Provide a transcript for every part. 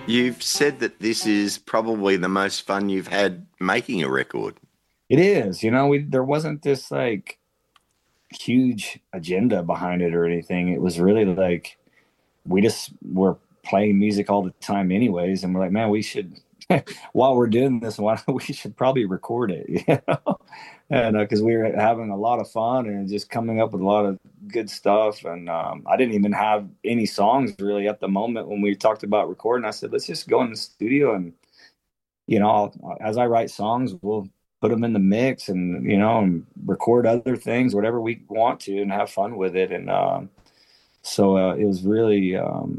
You've said that this is probably the most fun you've had making a record. It is, there wasn't this like huge agenda behind it or anything. It was really like we just were playing music all the time anyways, and we're like, man, we should while we're doing this, why we should probably record it, and because we were having a lot of fun and just coming up with a lot of good stuff. And I didn't even have any songs really at the moment when we talked about recording. I said, let's just go in the studio and as I write songs, we'll put them in the mix and and record other things, whatever we want to, and have fun with it. And so it was really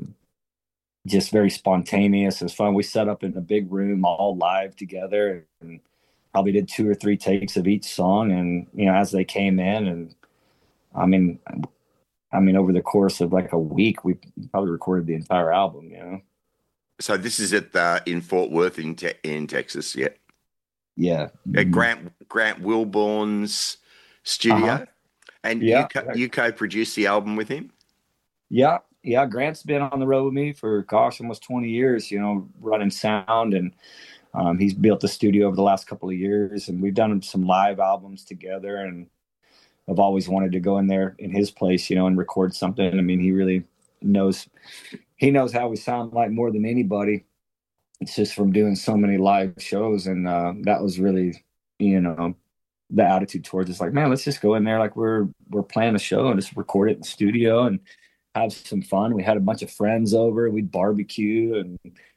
just very spontaneous. It was fun. We set up in a big room, all live together, and probably did two or three takes of each song. And as they came in, and I mean, over the course of like a week, we probably recorded the entire album. So this is at in Fort Worth in Texas, yeah. Yeah. At Mhm. Grant Wilborn's Uh-huh. studio, and Yeah. you co-produced the album with him. Yeah. Yeah. Grant's been on the road with me for, gosh, almost 20 years, running sound. And he's built the studio over the last couple of years. And we've done some live albums together. And I've always wanted to go in there in his place, and record something. I mean, he really knows, he knows how we sound like more than anybody. It's just from doing so many live shows. And that was really, you know, the attitude towards it's like, man, let's just go in there like we're playing a show and just record it in the studio and have some fun. We had a bunch of friends over, we'd barbecue and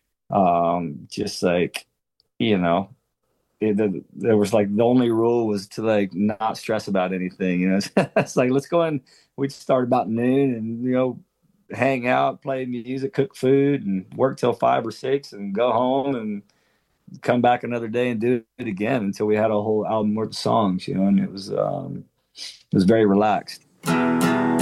just like, you know, there was like the only rule was to like not stress about anything. It's like let's go in. We'd start about noon and hang out, play music, cook food, and work till 5 or 6, and go home and come back another day and do it again until we had a whole album worth of songs. And it was very relaxed.